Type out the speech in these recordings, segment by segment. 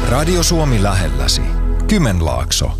Radio Suomi lähelläsi. Kymenlaakso.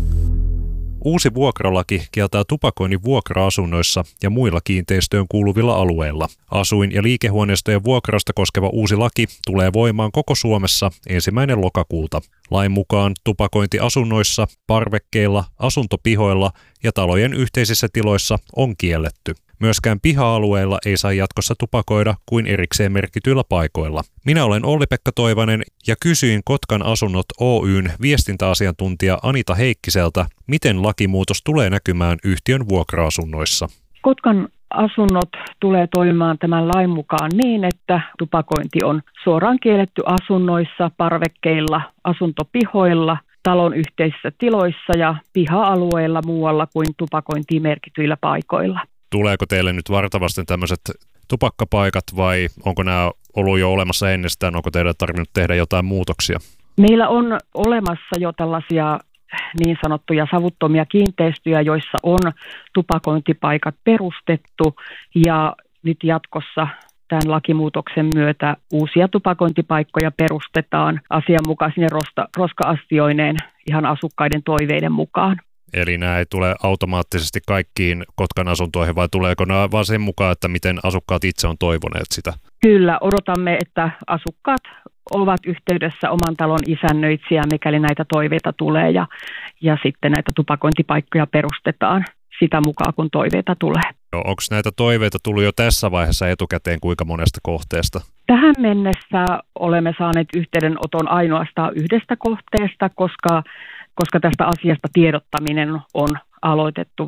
Uusi vuokralaki kieltää tupakoinnin vuokra-asunnoissa ja muilla kiinteistöön kuuluvilla alueilla. Asuin- ja liikehuoneistojen vuokrausta koskeva uusi laki tulee voimaan koko Suomessa 1. lokakuuta. Lain mukaan tupakointi asunnoissa, parvekkeilla, asuntopihoilla ja talojen yhteisissä tiloissa on kielletty. Myöskään piha-alueilla ei saa jatkossa tupakoida kuin erikseen merkityillä paikoilla. Minä olen Olli-Pekka Toivanen ja kysyin Kotkan Asunnot Oyn viestintäasiantuntija Anita Heikkiseltä, miten lakimuutos tulee näkymään yhtiön vuokra-asunnoissa. Kotkan Asunnot tulee toimimaan tämän lain mukaan niin, että tupakointi on suoraan kielletty asunnoissa, parvekkeilla, asuntopihoilla, talon yhteisissä tiloissa ja piha-alueilla muualla kuin tupakointiin merkityillä paikoilla. Tuleeko teille nyt vartavasti tämmöiset tupakkapaikat vai onko nämä ollut jo olemassa ennestään? Onko teidän tarvinnut tehdä jotain muutoksia? Meillä on olemassa jo tällaisia niin sanottuja savuttomia kiinteistöjä, joissa on tupakointipaikat perustettu ja nyt jatkossa tämän lakimuutoksen myötä uusia tupakointipaikkoja perustetaan asianmukaisine roska-astioineen ihan asukkaiden toiveiden mukaan. Eli nämä ei tule automaattisesti kaikkiin Kotkan asuntoihin, vai tuleeko nämä vaan sen mukaan, että miten asukkaat itse on toivoneet sitä? Kyllä, odotamme, että asukkaat ovat yhteydessä oman talon isännöitsijään, mikäli näitä toiveita tulee, ja sitten näitä tupakointipaikkoja perustetaan sitä mukaan, kun toiveita tulee. Onko näitä toiveita tullut jo tässä vaiheessa etukäteen kuinka monesta kohteesta? Tähän mennessä olemme saaneet yhteydenoton ainoastaan yhdestä kohteesta, koska tästä asiasta tiedottaminen on aloitettu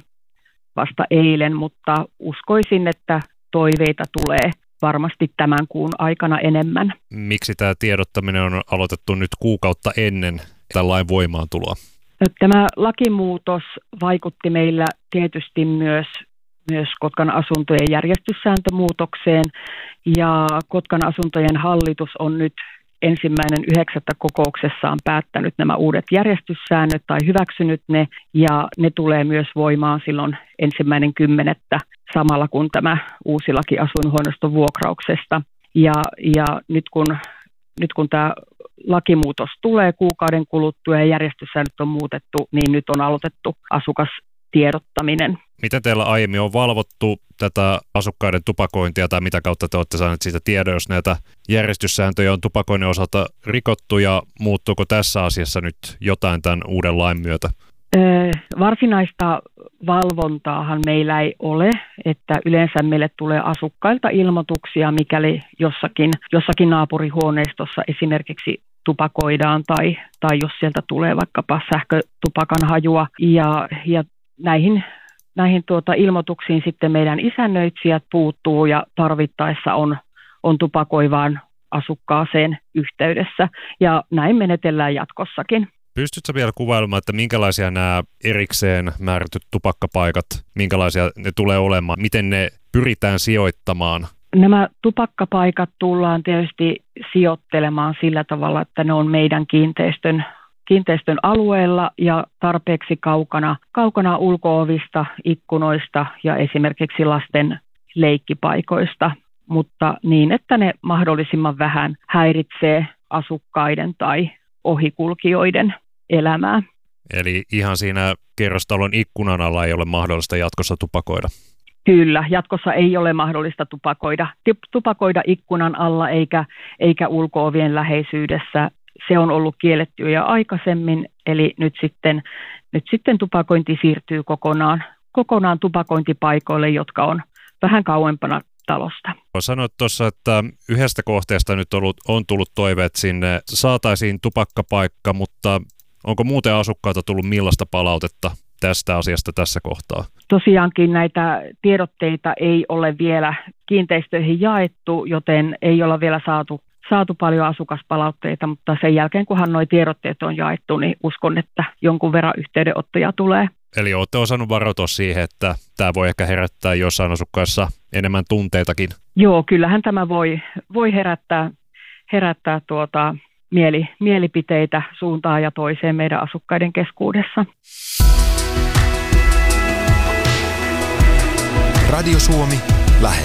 vasta eilen, mutta uskoisin, että toiveita tulee varmasti tämän kuun aikana enemmän. Miksi tämä tiedottaminen on aloitettu nyt kuukautta ennen tämän lain voimaantuloa? Tämä lakimuutos vaikutti meillä tietysti myös Kotkan asuntojen järjestyssääntömuutokseen, ja Kotkan asuntojen hallitus on nyt 1.9. kokouksessaan päättänyt nämä uudet järjestyssäännöt tai hyväksynyt ne, ja ne tulee myös voimaan silloin 1.10. samalla kun tämä uusi laki asuinhuoneiston vuokrauksesta. Ja nyt kun tämä lakimuutos tulee kuukauden kuluttua ja järjestyssäännöt on muutettu, niin nyt on aloitettu asukastiedottaminen. Miten teillä aiemmin on valvottu tätä asukkaiden tupakointia tai mitä kautta te olette saaneet siitä tiedon, jos näitä järjestyssääntöjä on tupakoinnin osalta rikottu, ja muuttuuko tässä asiassa nyt jotain tämän uuden lain myötä? Varsinaista valvontaahan meillä ei ole, että yleensä meille tulee asukkailta ilmoituksia, mikäli jossakin naapurihuoneistossa esimerkiksi tupakoidaan tai jos sieltä tulee vaikkapa sähkötupakan hajua, ja näihin ilmoituksiin sitten meidän isännöitsijät puuttuu ja tarvittaessa on tupakoivaan asukkaaseen yhteydessä, ja näin menetellään jatkossakin. Pystytkö vielä kuvailemaan, että minkälaisia nämä erikseen määrätyt tupakkapaikat, minkälaisia ne tulee olemaan, miten ne pyritään sijoittamaan? Nämä tupakkapaikat tullaan tietysti sijoittelemaan sillä tavalla, että ne on meidän kiinteistön alueella ja tarpeeksi kaukana ulko-ovista, ikkunoista ja esimerkiksi lasten leikkipaikoista, mutta niin, että ne mahdollisimman vähän häiritsee asukkaiden tai ohikulkijoiden elämää. Eli ihan siinä kerrostalon ikkunan alla ei ole mahdollista jatkossa tupakoida? Kyllä, jatkossa ei ole mahdollista tupakoida ikkunan alla eikä ulko-ovien läheisyydessä. Se on ollut kielletty jo aikaisemmin, eli nyt sitten tupakointi siirtyy kokonaan tupakointipaikoille, jotka on vähän kauempana talosta. Sanoit tuossa, että yhdestä kohteesta nyt on tullut toive, että sinne saataisiin tupakkapaikka, mutta onko muuten asukkailta tullut millaista palautetta tästä asiasta tässä kohtaa? Tosiaankin näitä tiedotteita ei ole vielä kiinteistöihin jaettu, joten ei olla vielä saatu paljon asukaspalautteita, mutta sen jälkeen kunhan nuo tiedotteet on jaettu, niin uskon, että jonkun verran yhteydenottoja tulee. Eli olette osannut varoitua siihen, että tämä voi ehkä herättää jossain asukkaissa enemmän tunteitakin? Joo, kyllähän tämä voi herättää mielipiteitä suuntaan ja toiseen meidän asukkaiden keskuudessa. Radio Suomi lähellä.